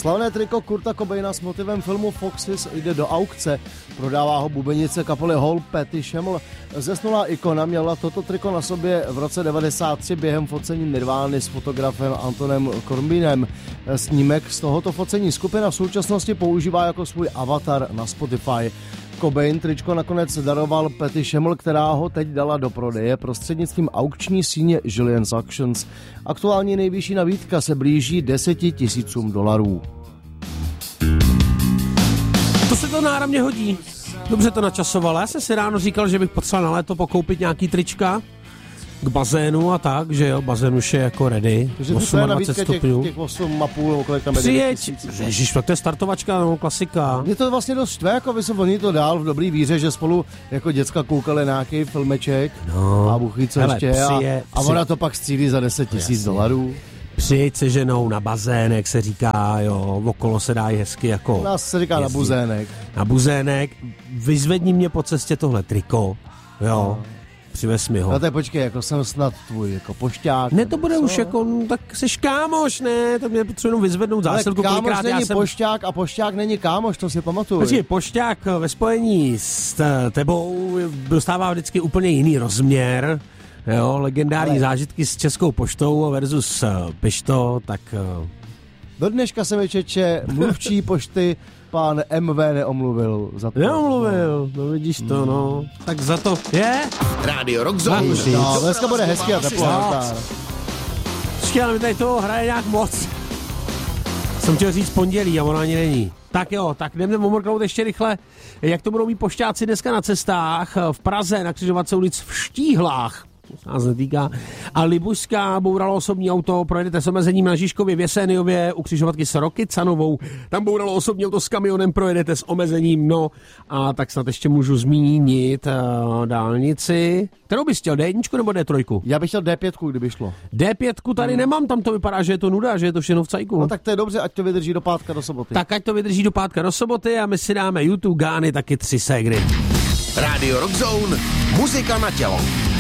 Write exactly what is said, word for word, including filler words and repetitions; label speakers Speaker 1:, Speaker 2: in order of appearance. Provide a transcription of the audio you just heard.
Speaker 1: Slavné triko Kurta Cobaina s motivem filmu Foxes jde do aukce. Prodává ho bubenice kapely Hole Patty Schemel. Zesnulá ikona měla toto triko na sobě v roce devadesát tři během focení Nirvány s fotografem Antonem Corbinem. Snímek z tohoto focení skupina v současnosti používá jako svůj avatar na Spotify. Cobain tričko nakonec daroval Patty Schemel, která ho teď dala do prodeje prostřednictvím aukční síně Julien's Auctions. Aktuální nejvyšší nabídka se blíží deseti tisícům dolarů.
Speaker 2: To se to náramně hodí. Dobře to načasoval. Já jsem si ráno říkal, že bych potřeboval na léto pokoupit nějaký trička k bazénu a tak, že jo, bazén už je jako ready.
Speaker 1: Takže
Speaker 2: dvacet osm stupňů.
Speaker 1: Těch, těch osm a půl, kolik tam je.
Speaker 2: Přijeď, ježiš, to je startovačka, no, klasika.
Speaker 1: Mě to vlastně dost štve, jako by se oni to dál v dobrý víře, že spolu jako děcka koukali na nějaký filmeček no, a buchy co hele, ještě přije, a, a ona to pak střílí za deset tisíc dolarů.
Speaker 2: Přijeď se ženou na bazének, se říká, jo, okolo se dá hezky jako...
Speaker 1: U nás se říká jezdí. Na buzének.
Speaker 2: Na buzének, vyzvedni mě po cestě tohle triko, jo. No. Přivez mi ho.
Speaker 1: No tak počkej, jako jsem snad tvůj jako pošťák.
Speaker 2: Ne, to bude co? Už jako, no, tak seš kámoš, ne, tak mě potřebuji jenom vyzvednout zásilku.
Speaker 1: Ale kámoš není
Speaker 2: jsem...
Speaker 1: pošťák a pošťák není kámoš, to si pamatuju.
Speaker 2: Počkej, pošťák ve spojení s tebou dostává vždycky úplně jiný rozměr, jo, legendární ale... zážitky s Českou poštou versus Pišto, tak...
Speaker 1: Do dneška se mi čeče mluvčí pošty pán M V neomluvil za to.
Speaker 2: Neomluvil, no vidíš to, no. Tak za to je.
Speaker 3: Rádio Rock Zone.
Speaker 1: No, dneska bude hezky a teplo.
Speaker 2: Počkej, ale mi tady toho hraje nějak moc. Jsem chtěl říct pondělí a ona ani není. Tak jo, tak jdeme omrknout ještě rychle, jak to budou mít pošťáci dneska na cestách v Praze na křižovatce ulic v Štíhlách. To nás netýká. A Libušská bouralo osobní auto, projedete s omezením na Žižkově v Jeséniově u křižovatky s Rokycanovou. Tam bouralo osobní auto s kamionem, projedete s omezením, no. A tak snad ještě můžu zmínit uh, dálnici. Kterou bys chtěl, D jedna nebo D tři?
Speaker 1: Já bych chtěl D pět, kdyby šlo.
Speaker 2: D pět tady hmm. nemám, tam to vypadá, že je to nuda, že je to všechno v cajku.
Speaker 1: No tak to je dobře, ať to vydrží do pátka do soboty.
Speaker 2: Tak ať to vydrží do pátka do soboty a my si dáme YouTube Gány taky tři ségry.
Speaker 3: Rádio Rock Zone, muzika na tělo.